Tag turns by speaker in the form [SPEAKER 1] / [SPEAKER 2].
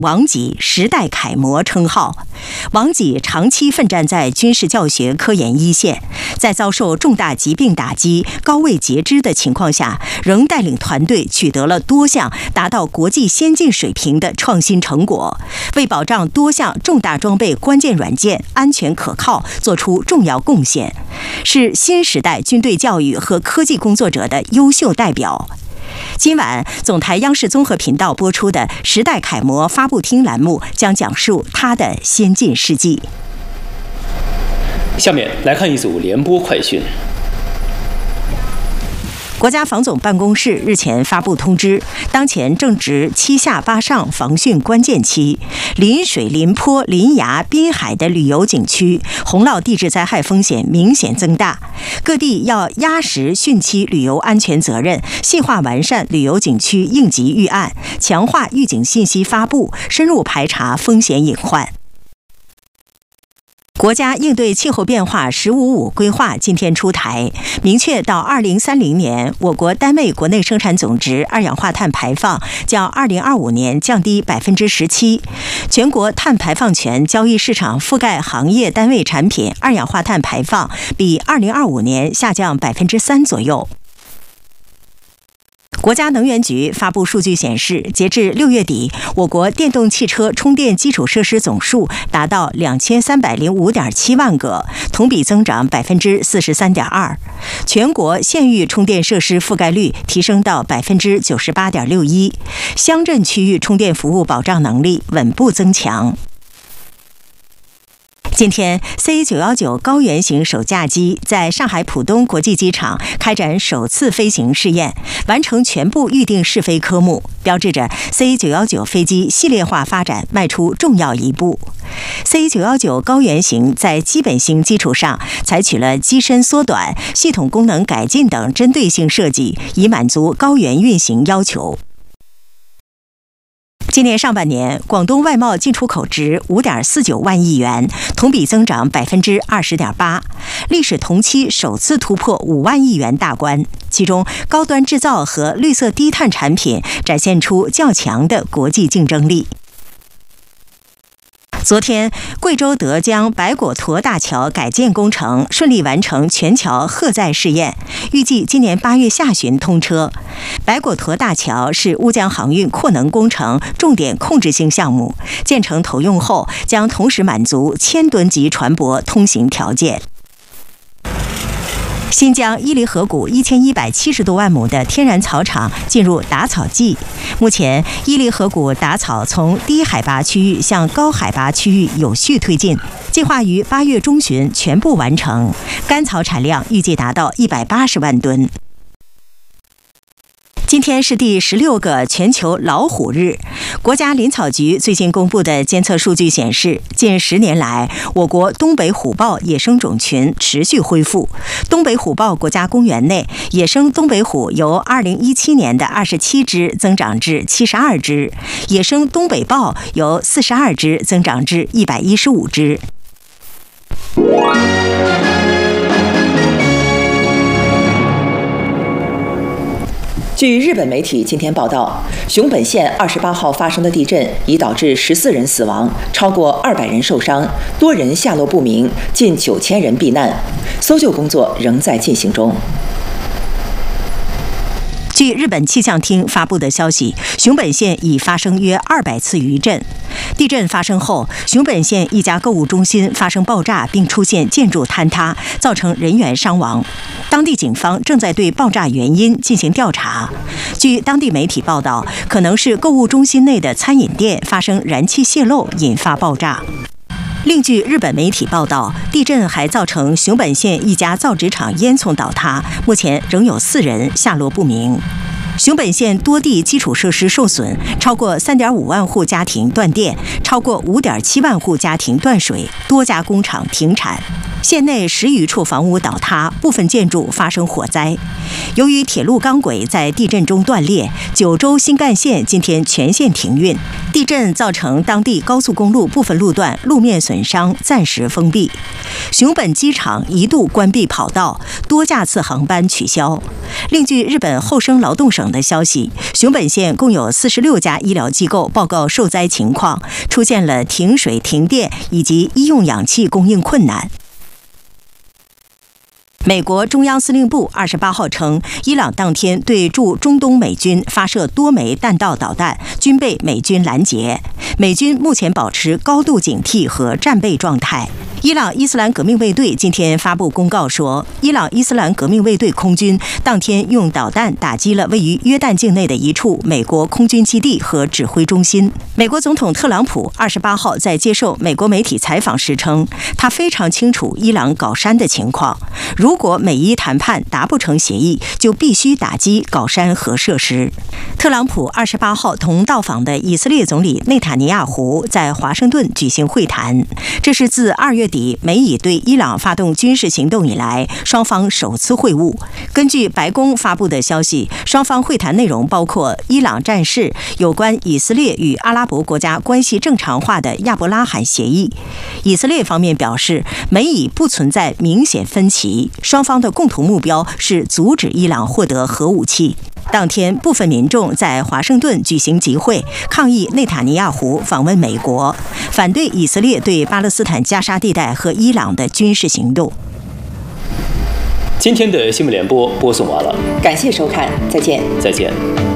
[SPEAKER 1] 王给时代楷模称号。王给长期奋战在军事教学科研一线，在遭受重大疾病打击、高位截肢的情况下，仍带领团队取得了多项达到国际先进水平的创新成果，为保障多项重大装备关键软件安全可靠做出重要贡献，是新时代军队教育和科技工作者的优秀代表。今晚，总台央视综合频道播出的《时代楷模》发布厅栏目将讲述他的先进事迹。
[SPEAKER 2] 下面来看一组联播快讯。
[SPEAKER 1] 国家防总办公室日前发布通知，当前正值7下8上防汛关键期，临水、临坡、临崖、滨海的旅游景区洪涝地质灾害风险明显增大，各地要压实汛期旅游安全责任，细化完善旅游景区应急预案，强化预警信息发布，深入排查风险隐患。国家应对气候变化“十五五”规划今天出台，明确到2030年，我国单位国内生产总值二氧化碳排放较2025年降低17%，全国碳排放权交易市场覆盖行业单位产品二氧化碳排放比2025年下降3%左右。国家能源局发布数据显示，截至6月底，我国电动汽车充电基础设施总数达到2305.7万个，同比增长43.2%。全国县域充电设施覆盖率提升到98.61%，乡镇区域充电服务保障能力稳步增强。今天 ，C919 高原型首架机在上海浦东国际机场开展首次飞行试验，完成全部预定试飞科目，标志着 C919 飞机系列化发展迈出重要一步。C919 高原型在基本型基础上，采取了机身缩短、系统功能改进等针对性设计，以满足高原运行要求。今年上半年，广东外贸进出口值5.49万亿元，同比增长20.8%，历史同期首次突破5万亿元大关。其中，高端制造和绿色低碳产品展现出较强的国际竞争力。昨天，贵州德江白果沱大桥改建工程顺利完成全桥荷载试验，预计今年8月下旬通车。白果沱大桥是乌江航运扩能工程重点控制性项目，建成投用后将同时满足1000吨级船舶通行条件。新疆伊犁河谷1170多万亩的天然草场进入打草季，目前伊犁河谷打草从低海拔区域向高海拔区域有序推进，计划于8月中旬全部完成，干草产量预计达到180万吨。今天是第16个全球老虎日。国家林草局最新公布的监测数据显示，近10年来，我国东北虎豹野生种群持续恢复。东北虎豹国家公园内，野生东北虎由2017年的27只增长至72只，野生东北豹由42只增长至115只。
[SPEAKER 3] 据日本媒体今天报道，熊本县28号发生的地震已导致14人死亡，超过200人受伤，多人下落不明，近9000人避难，搜救工作仍在进行中。
[SPEAKER 1] 据日本气象厅发布的消息，熊本县已发生约200次余震。地震发生后，熊本县一家购物中心发生爆炸，并出现建筑坍塌，造成人员伤亡。当地警方正在对爆炸原因进行调查。据当地媒体报道，可能是购物中心内的餐饮店发生燃气泄漏，引发爆炸。另据日本媒体报道，地震还造成熊本县一家造纸厂烟囱倒塌，目前仍有4人下落不明。熊本县多地基础设施受损，超过3.5万户家庭断电，超过5.7万户家庭断水，多家工厂停产。 县内10余处房屋倒塌，部分建筑发生火灾。由于铁路钢轨在地震中断裂，九州新干线今天全线停运。地震造成当地高速公路部分路段路面损伤，暂时封闭。熊本机场一度关闭跑道，多架次航班取消。另据日本厚生劳动省的消息，熊本县共有46家医疗机构报告受灾情况，出现了停水、停电以及医用氧气供应困难。美国中央司令部28号称，伊朗当天对驻中东美军发射多枚弹道导弹，均被美军拦截。美军目前保持高度警惕和战备状态。伊朗伊斯兰革命卫队今天发布公告说，伊朗伊斯兰革命卫队空军当天用导弹打击了位于约旦境内的一处美国空军基地和指挥中心。美国总统特朗普28号在接受美国媒体采访时称，他非常清楚伊朗搞山的情况，如果美伊谈判达不成协议，就必须打击搞山核设施。特朗普28号同到访的以色列总理内塔尼亚胡在华盛顿举行会谈，这是自2月底美以对伊朗发动军事行动以来，双方首次会晤。根据白宫发布的消息，双方会谈内容包括伊朗战事、有关以色列与阿拉伯国家关系正常化的亚伯拉罕协议。以色列方面表示，美以不存在明显分歧，双方的共同目标是阻止伊朗获得核武器。当天，部分民众在华盛顿举行集会，抗议内塔尼亚胡访问美国，反对以色列对巴勒斯坦加沙地带和伊朗的军事行动。
[SPEAKER 2] 今天的新闻联播播送完了，
[SPEAKER 3] 感谢收看，再见。
[SPEAKER 2] 再见。